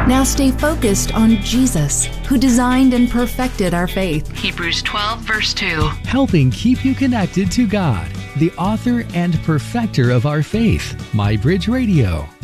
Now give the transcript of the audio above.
Now stay focused on Jesus, who designed and perfected our faith. Hebrews 12, verse 2. Helping keep you connected to God, the author and perfecter of our faith. MyBridge Radio.